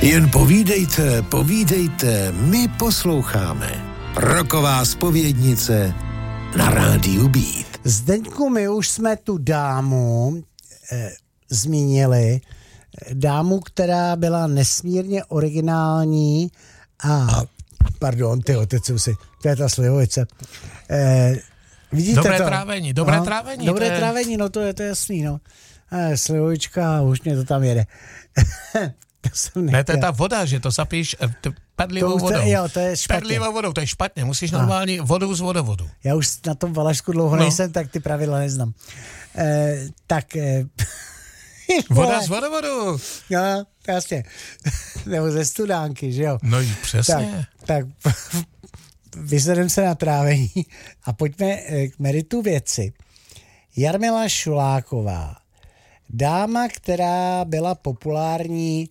Jen povídejte, povídejte, my posloucháme. Roková zpovědnice na rádiu Beat. Zdeňku, my už jsme tu dámu zmínili. Dámu, která byla nesmírně originální a pardon, teď jsem si, to je ta slivovice. Vidíte dobré to? trávení. Dobré trávení, no to je jasný, no. Slivovička, už mě to tam jede. Ne, to je ta voda, že to zapíš pedlivou vodou. Jo, to je špatně. Pedlivou vodou, to je špatně, musíš normální vodu z vodovodu. Já už na tom Valašsku dlouho nejsem, tak ty pravidla neznám. Voda z vodovodu. No, jasně. Nebo ze studánky, že jo? No přesně. Tak vyzvedeme se na trávení a pojďme k meritu věci. Jarmila Šuláková, dáma, která byla populární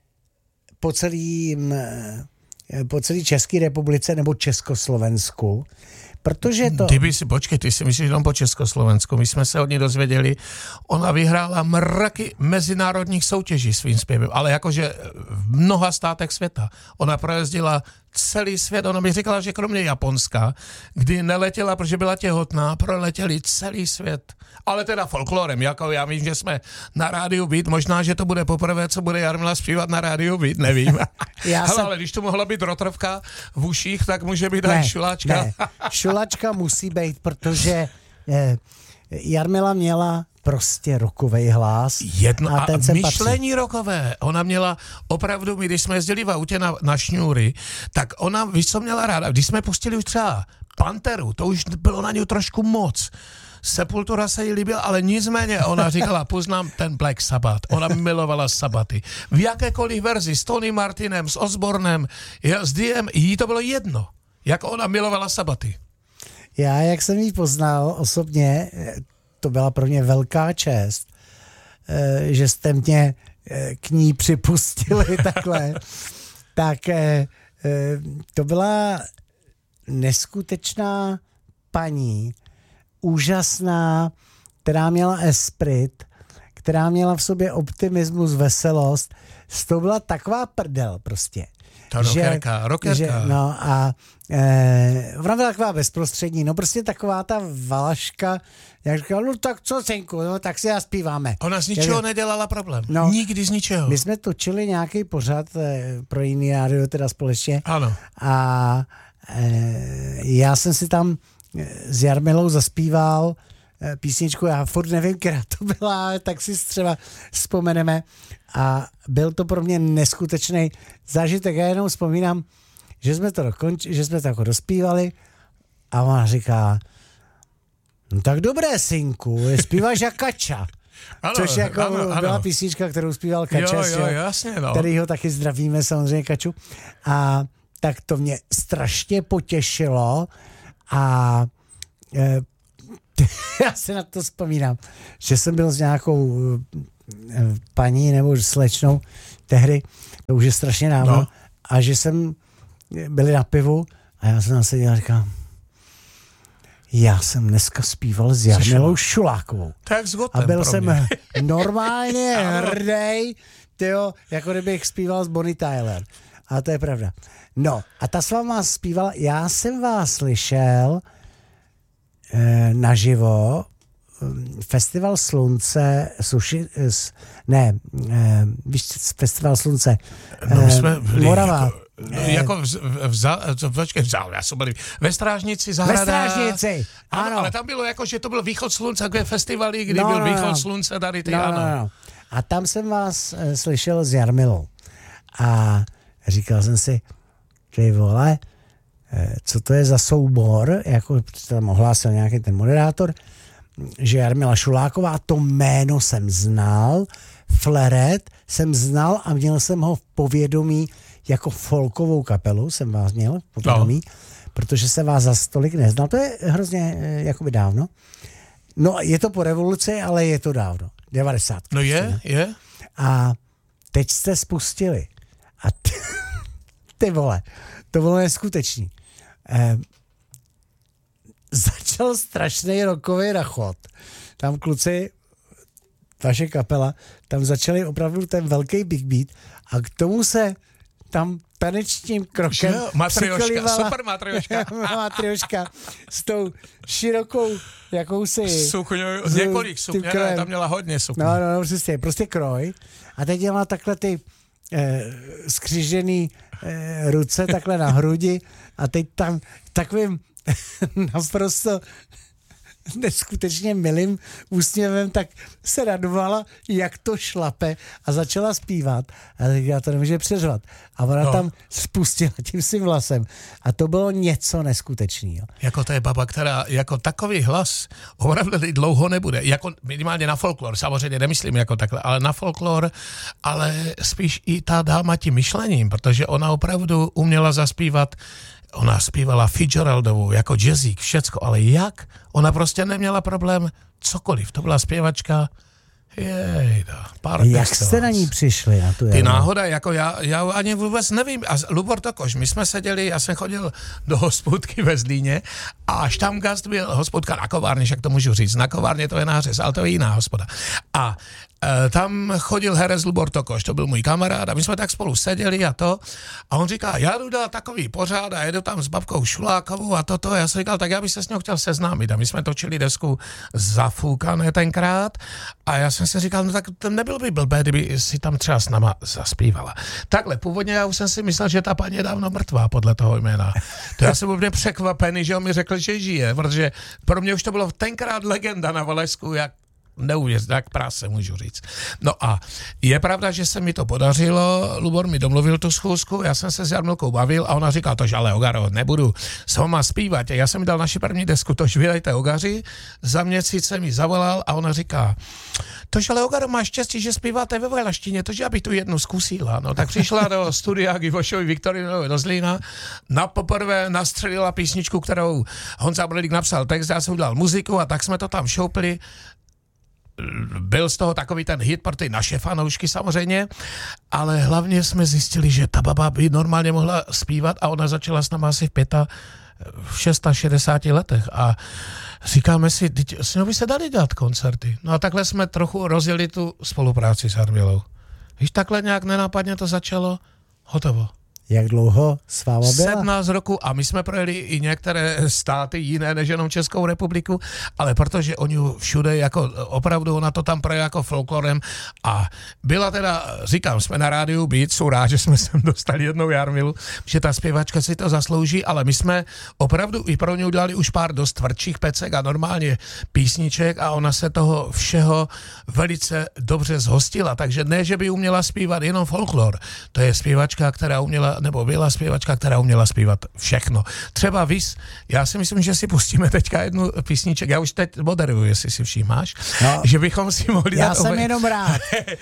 po celé České republice nebo Československu, protože to... Počkej, ty si myslíš jenom po Československu, my jsme se od ní dozvěděli, ona vyhrála mraky mezinárodních soutěží svým zpěvem, ale jakože v mnoha státech světa. Ona projezdila celý svět, ona mi říkala, že kromě Japonska, kdy neletěla, protože byla těhotná, proletěli celý svět. Ale teda folklorem, jako já vím, že jsme na rádiu Beat, možná, že to bude poprvé, co bude Jarmila zpívat na rádiu Beat, nevím. Ale když to mohla být rotrovka v uších, tak může být i šuláčka. Ne. Šulačka musí být, protože Jarmila měla prostě rokovej hlas. A myšlení rokové. Ona měla opravdu, my když jsme jezdili v autě na šňůry, tak ona, víš, co měla ráda, když jsme pustili už třeba Panteru, to už bylo na něj trošku moc. Sepultura se jí líbila, ale nicméně ona říkala, poznám ten Black Sabbath. Ona milovala Sabbaty. V jakékoliv verzi, s Tony Martinem, s Osbornem, s DM, jí to bylo jedno. Jak ona milovala Sabbaty. Já, jak jsem ji poznal osobně, to byla pro mě velká čest, že jste mě k ní připustili takhle. Tak to byla neskutečná paní, úžasná, která měla esprit, která měla v sobě optimismus, veselost. To byla taková prdel prostě. Ta rockerka. No a ona byla taková bezprostřední, no prostě taková ta Valaška, jak říkala, no tak co, synku, no tak si já zpíváme. Ona z ničeho nedělala problém. No, nikdy z ničeho. My jsme točili nějaký pořad pro jiný rádio, teda společně. Ano. A já jsem si tam s Jarmilou zaspíval písničku, já furt nevím, která to byla, ale tak si třeba vzpomeneme. A byl to pro mě neskutečný zážitek. Já jenom vzpomínám, že jsme to jako dospívali a ona říká, no tak dobré, synku, zpíváš jak Kača. Ano, což jako byla písnička, kterou zpíval Kača, jasně, no. Kterýho taky zdravíme, samozřejmě Kaču. A tak to mě strašně potěšilo a já si na to vzpomínám, že jsem byl s nějakou paní nebo slečnou tehdy, to už je strašně dávno, a že jsem byli na pivu a já jsem seděl a říkám, já jsem dneska zpíval s Jarmilou Šulákovou. Tak a byl jsem normálně hrdý, tyjo, jako kdybych zpíval s Bonnie Tyler. A to je pravda. No, a ta s váma zpívala, já jsem vás slyšel naživo, Festival slunce, Festival slunce, Morava. Ve Strážnici zahrada. Ve Strážnici, ano. Ale tam bylo jako, že to byl východ slunce, takové festivaly, kdy byl východ slunce, tady ty, ano. A tam jsem vás slyšel s Jarmilou. A říkal jsem si, ty vole, co to je za soubor, jako tam ohlásil nějaký ten moderátor, že Jarmila Šuláková, to jméno jsem znal, Fleret jsem znal a měl jsem ho v povědomí jako folkovou kapelu, jsem vás měl v povědomí, protože jsem vás za stolik neznal, to je hrozně jakoby dávno. No, je to po revoluci, ale je to dávno, 90. No je. A teď jste spustili a ty vole, to bylo neskutečný. Začal strašný rockový rachot. Tam kluci vaše kapela, tam začali opravdu ten velký big beat a k tomu se tam tanečním krokem matrioška, super matrioška. Matrioška s tou širokou jakousi... Sukňu, několik sukně, tam měla hodně sukně. No, prostě kroj. A teď měla takhle ty skřížený ruce takhle na hrudi a teď tam takovým naprosto neskutečně milým úsměvem, tak se radovala, jak to šlape a začala zpívat. A tak já to nemůže přeřvat. A ona tam spustila tím svým hlasem. A to bylo něco neskutečného. Jako to je baba, která jako takový hlas opravdu dlouho nebude. Jako minimálně na folklor, samozřejmě nemyslím jako takhle, ale na folklor, ale spíš i ta dáma tím myšlením, protože ona opravdu uměla zaspívat. Ona zpívala Fitzgeraldovou jako jazzík, všecko, ale jak? Ona prostě neměla problém cokoliv. To byla zpěvačka, jak jste na ní přišli? Na tu ty náhoda, jako já ani vůbec nevím. A Lubor Tokoš, my jsme seděli, já jsem chodil do hospodky ve Zlíně a až tam gast byl, hospodka na kovárně, jak to můžu říct, na kovárně to je nářez, ale to je jiná hospoda. A tam chodil herec Lubor Tokoš, to byl můj kamarád a my jsme tak spolu seděli a on říká, já jdu dát takový pořád a jedu tam s babkou Šulákovou a toto. Já jsem říkal, tak já bych se s ním chtěl seznámit a my jsme točili desku Zafoukané tenkrát a já jsem si říkal, no tak to nebylo by blbé, kdyby si tam třeba s náma zaspívala. Takhle, původně já už jsem si myslel, že ta paní je dávno mrtvá podle toho jména. To já jsem byl překvapený, že on mi řekl, že žije, protože pro mě už to bylo tenkrát legenda na Valesku, jak neuvěřit, jak práce můžu říct. No a je pravda, že se mi to podařilo, Lubor mi domluvil tu schůzku, já jsem se s Jarmilkou bavil a ona říká, tož ale Ogaro, nebudu s váma zpívat. Já jsem mi dal naši první desku, tož vydejte Ogaři, za měsíc jsem mi zavolal a ona říká, tož ale Ogaro, máš štěstí, že zpíváte ve velštině, tož já bych tu jednu zkusila. No tak přišla do studia Givošovi Viktorinovi do Zlína, poprvé nastřelila písničku, kterou Honza Brodík napsal text, já jsem udělal muziku a tak jsme to tam šoupli. Byl z toho takový ten hit pro ty naše fanoušky samozřejmě, ale hlavně jsme zjistili, že ta baba by normálně mohla zpívat a ona začala s náma asi v 66 letech a říkáme si, s ňou by se dali dát koncerty. No a takhle jsme trochu rozjeli tu spolupráci s Jarmilou. Víš, takhle nějak nenápadně to začalo, hotovo. Jak dlouho s váma byla? 17 roku a my jsme projeli i některé státy jiné než jenom Českou republiku, ale protože oni všude jako opravdu ona to tam projela jako folklorem a byla teda, říkám, jsme na rádiu Beat, jsou rád, že jsme sem dostali jednou Jarmilu, že ta zpěvačka si to zaslouží, ale my jsme opravdu i pro ní udělali už pár dost tvrdších pecek a normálně písniček a ona se toho všeho velice dobře zhostila, takže ne, že by uměla zpívat jenom folklor, to je zpěvačka, která uměla nebo byla zpěvačka, která uměla zpívat všechno. Třeba Vys, já si myslím, že si pustíme teďka jednu písniček, já už teď moderuju, jestli si všímáš, že bychom si mohli já jsem jenom rád.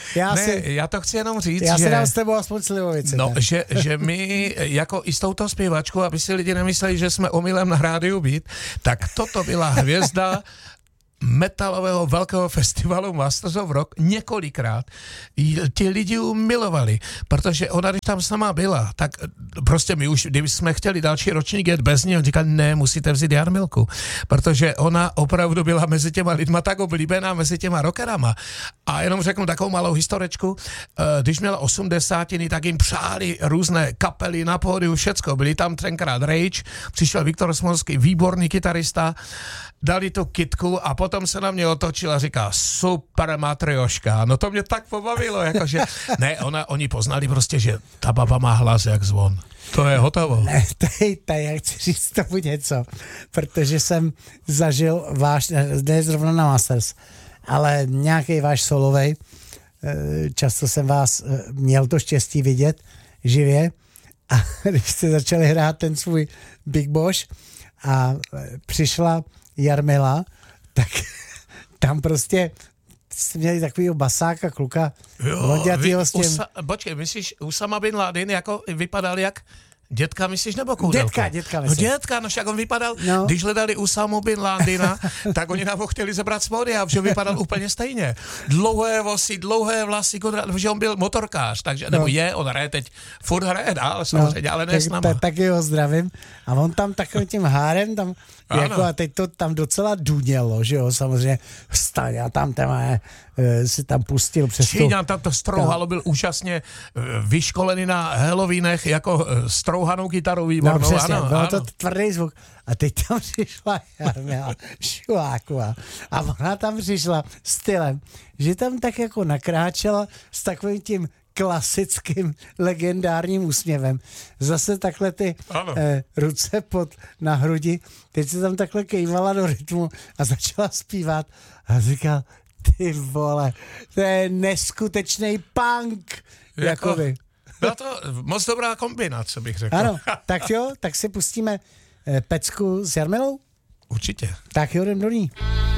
Já to chci jenom říct, já že... si dám s tebou aspoň slivovici. No, že my jako i s touto zpěvačkou, aby si lidi nemysleli, že jsme omylem na rádiu Beat, tak toto byla hvězda metalového velkého festivalu Masters of Rock několikrát. Ti lidi ju milovali, protože ona, když tam s náma byla, tak prostě my už, kdyby jsme chtěli další ročník jet bez ní, on říkal, ne, musíte vzít Jarmilku, protože ona opravdu byla mezi těma lidma tak oblíbená, mezi těma rockerama. A jenom řeknu takovou malou historičku, když měla 80, tak jim přáli různé kapely na pódiu, všecko. Byli tam tenkrát Rage, přišel Viktor Smolský, výborný kytarista, dali tu kytku a potom se na mě otočila a říká, super matrioška. No to mě tak pobavilo, jakože, ne, oni poznali prostě, že ta baba má hlas jak zvon. To je hotovo. Ne, tady já chci říct tomu něco, protože jsem zažil váš, ne zrovna na Masters, ale nějaký váš solovej, často jsem vás měl to štěstí vidět živě a když jste začali hrát ten svůj Big Boss a přišla Jarmila, tak tam prostě jste měli takovýho basáka, kluka, blondětýho s tím... Počkej, myslíš, Usama bin Laden jako vypadal jak dětka, myslíš, nebo Koudelko? Dětka, myslím. No dětka, no však on vypadal, když hledali Usamu bin Ladena, tak oni nám ho chtěli zebrat z pódia, protože vypadal úplně stejně. Dlouhé vosy, dlouhé vlasy, protože on byl motorkář, takže, nebo on hraje teď, furt hraje dál, samozřejmě, ale ne s náma. Taky ho zdravím. A on tam takovým tím hárem, tam, jako, a teď to tam docela důnělo, že jo, samozřejmě, vstaň a tam téma si tam pustil přes Číňan tam to strouhalo, byl úžasně vyškolený na Halloweenech jako strouhanou kytaru výbornou. No přesně, ano, bylo ano. to tvrdý zvuk. A teď tam přišla Jarmila Šuláková a ona tam přišla stylem, že tam tak jako nakráčela s takovým tím klasickým legendárním úsměvem. Zase takhle ty ruce na hrudi. Teď se tam takhle kejvala do rytmu a začala zpívat. A říkal, ty vole, to je neskutečný punk. Jakoby. Byla to moc dobrá kombinace, bych řekl. Ano, tak jo, tak si pustíme pecku s Jarmilou? Určitě. Tak jo, jdem do ní.